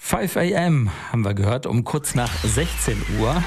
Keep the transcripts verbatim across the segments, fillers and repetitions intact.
fünf a m haben wir gehört, um kurz nach sechzehn Uhr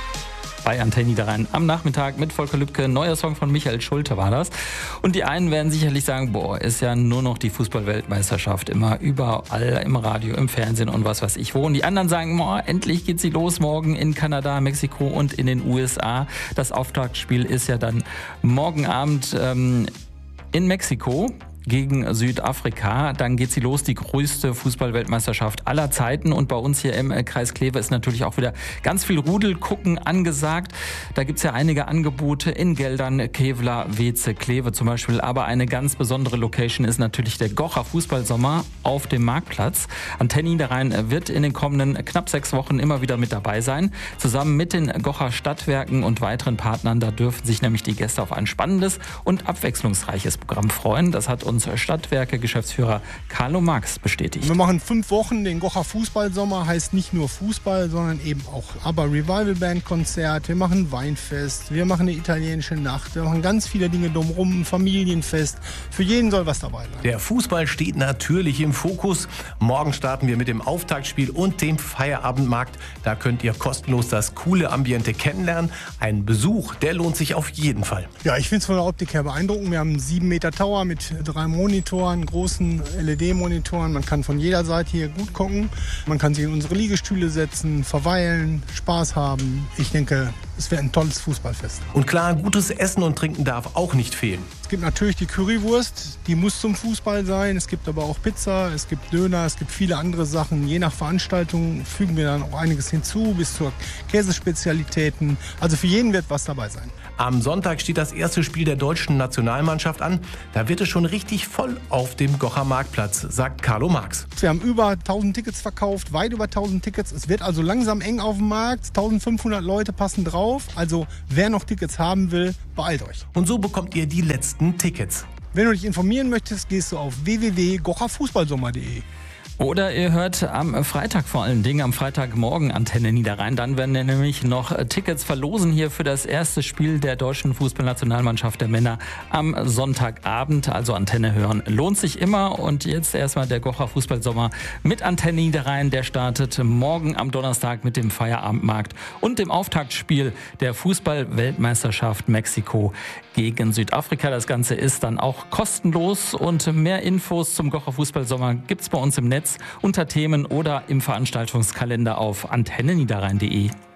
bei Antenne Niederrhein am Nachmittag mit Volker Lübcke. Neuer Song von Michael Schulte war das. Und die einen werden sicherlich sagen, boah, ist ja nur noch die Fußball-Weltmeisterschaft. Immer überall, im Radio, im Fernsehen und was weiß ich wo. Und die anderen sagen, boah, endlich geht sie los morgen in Kanada, Mexiko und in den U S A. Das Auftaktspiel ist ja dann morgen Abend ähm, in Mexiko gegen Südafrika. Dann geht sie los, die größte Fußball-Weltmeisterschaft aller Zeiten. Und bei uns hier im Kreis Kleve ist natürlich auch wieder ganz viel Rudelgucken angesagt. Da gibt es ja einige Angebote in Geldern, Kevlar, Weeze, Kleve zum Beispiel. Aber eine ganz besondere Location ist natürlich der Gocher Fußballsommer auf dem Marktplatz. Antenne Niederrhein wird in den kommenden knapp sechs Wochen immer wieder mit dabei sein. Zusammen mit den Gocher Stadtwerken und weiteren Partnern. Da dürfen sich nämlich die Gäste auf ein spannendes und abwechslungsreiches Programm freuen. Das hat uns Stadtwerke-Geschäftsführer Carlo Marx bestätigt. Wir machen fünf Wochen den Gocher Fußballsommer, heißt nicht nur Fußball, sondern eben auch ABBA Revival Band Konzert. Wir machen Weinfest, wir machen eine italienische Nacht, wir machen ganz viele Dinge drumherum, ein Familienfest. Für jeden soll was dabei sein. Der Fußball steht natürlich im Fokus. Morgen starten wir mit dem Auftaktspiel und dem Feierabendmarkt. Da könnt ihr kostenlos das coole Ambiente kennenlernen. Ein Besuch, der lohnt sich auf jeden Fall. Ja, ich finde es von der Optik her beeindruckend. Wir haben einen sieben Meter Tower mit drei Monitoren, großen L E D-Monitoren. Man kann von jeder Seite hier gut gucken. Man kann sich in unsere Liegestühle setzen, verweilen, Spaß haben. Ich denke, es wird ein tolles Fußballfest. Und klar, gutes Essen und Trinken darf auch nicht fehlen. Es gibt natürlich die Currywurst, die muss zum Fußball sein. Es gibt aber auch Pizza, es gibt Döner, es gibt viele andere Sachen. Je nach Veranstaltung fügen wir dann auch einiges hinzu, bis zur Käsespezialitäten. Also für jeden wird was dabei sein. Am Sonntag steht das erste Spiel der deutschen Nationalmannschaft an. Da wird es schon richtig voll auf dem Gocher Marktplatz, sagt Carlo Marx. Wir haben über tausend Tickets verkauft, weit über tausend Tickets. Es wird also langsam eng auf dem Markt. eintausendfünfhundert Leute passen drauf. Also wer noch Tickets haben will, beeilt euch. Und so bekommt ihr die letzten Tickets. Wenn du dich informieren möchtest, gehst du auf w w w punkt gocherfußballsommer punkt de. Oder ihr hört am Freitag vor allen Dingen, am Freitagmorgen Antenne Niederrhein. Dann werden wir nämlich noch Tickets verlosen hier für das erste Spiel der deutschen Fußballnationalmannschaft der Männer am Sonntagabend. Also Antenne hören lohnt sich immer. Und jetzt erstmal der Gocher Fußballsommer mit Antenne Niederrhein. Der startet morgen am Donnerstag mit dem Feierabendmarkt und dem Auftaktspiel der Fußball-Weltmeisterschaft Mexiko gegen Südafrika. Das Ganze ist dann auch kostenlos und mehr Infos zum Gocher Fußballsommer gibt's bei uns im Netz unter Themen oder im Veranstaltungskalender auf antenne niederrhein punkt de.